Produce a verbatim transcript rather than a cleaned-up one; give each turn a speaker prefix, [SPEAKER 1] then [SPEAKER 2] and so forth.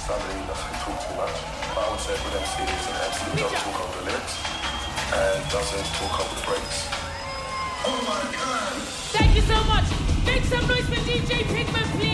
[SPEAKER 1] family doesn't talk too much. But I would say for them, C is an M C who doesn't talk over the lyrics and doesn't talk over the breaks. Oh my God!
[SPEAKER 2] Thank you so much. Make some noise for D J Pigman, please.